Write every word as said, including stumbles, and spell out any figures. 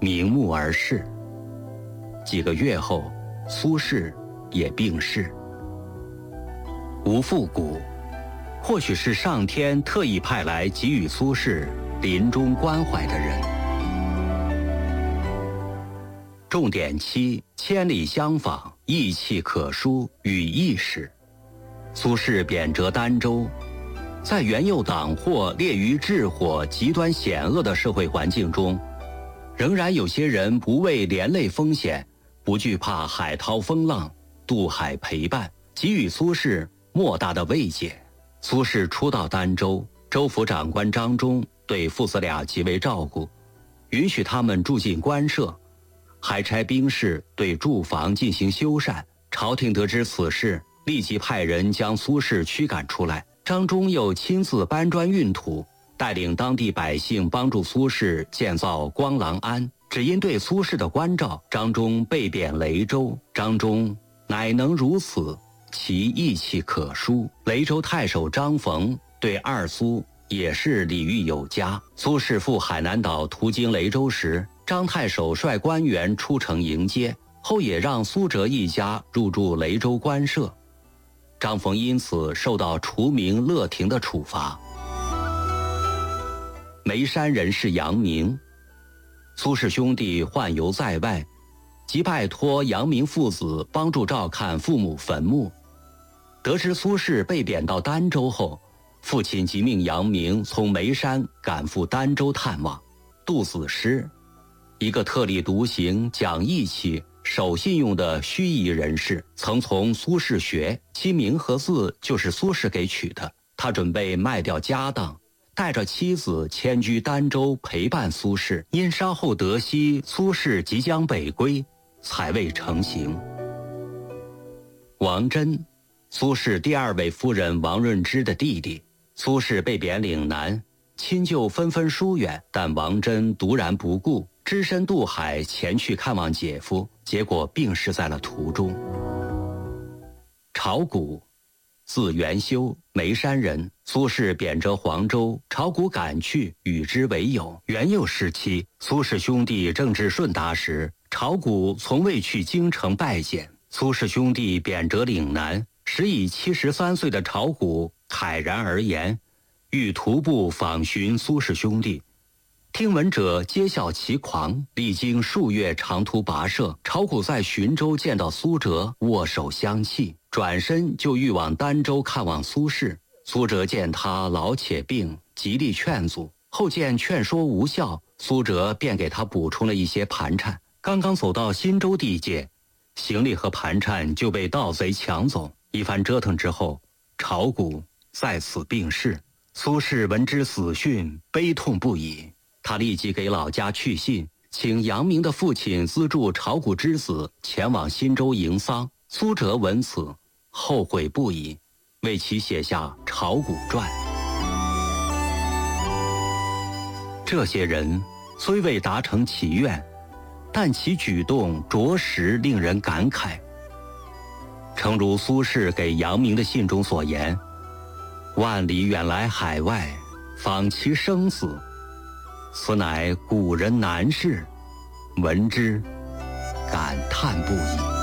瞑目而逝。几个月后，苏轼也病逝。吴复古，或许是上天特意派来给予苏轼临终关怀的人。重点七：千里相访，意气可书与意识。苏轼贬谪儋州，在元佑党祸、列于治火、极端险恶的社会环境中，仍然有些人不畏连累风险，不惧怕海涛风浪，渡海陪伴，给予苏轼莫大的慰藉。苏轼初到儋州，州府长官张忠对父子俩极为照顾，允许他们住进官舍，还差兵士对住房进行修缮。朝廷得知此事，立即派人将苏轼驱赶出来。张忠又亲自搬砖运土，带领当地百姓帮助苏轼建造光廊庵。只因对苏轼的关照，张忠被贬雷州。张忠乃能如此，其义气可书。雷州太守张逢对二苏也是礼遇有加。苏轼赴海南岛途经雷州时，张太守率官员出城迎接，后也让苏辙一家入住雷州官舍。张逢因此受到除名勒停的处罚。眉山人士杨明，苏轼兄弟宦游在外，即拜托杨明父子帮助照看父母坟墓。得知苏轼被贬到儋州后，父亲即命杨明从眉山赶赴儋州探望。杜子诗，一个特立独行、讲义气、守信用的盱眙人士，曾从苏轼学，其名和字就是苏轼给取的。他准备卖掉家当，带着妻子迁居儋州陪伴苏轼，因稍后得悉苏轼即将北归，才未成行。王真，苏轼第二位夫人王润之的弟弟。苏轼被贬岭南，亲旧纷纷疏远，但王真独然不顾，只身渡海前去看望姐夫，结果病逝在了途中。晁谷，字元修，眉山人。苏轼贬谪黄州，晁谷赶去，与之为友。元佑时期，苏轼兄弟正值顺达时，晁谷从未去京城拜见。苏轼兄弟贬谪岭南，时已七十三岁的晁谷慨然而言，欲徒步访寻苏轼兄弟。听闻者皆笑其狂，历经数月长途跋涉，晁谷在浔州见到苏辙，握手相泣，转身就欲往儋州看望苏轼。苏辙见他老且病，极力劝阻，后见劝说无效，苏辙便给他补充了一些盘缠。刚刚走到新州地界，行李和盘缠就被盗贼抢走。一番折腾之后，晁谷在此病逝。苏轼闻之死讯，悲痛不已。他立即给老家去信，请杨明的父亲资助晁谷之子前往新州迎丧。苏辙闻此，后悔不已，为其写下《晁谷传》。这些人虽未达成其愿，但其举动着实令人感慨。诚如苏轼给杨明的信中所言：万里远来海外，访其生死，此乃古人难事，闻之感叹不已。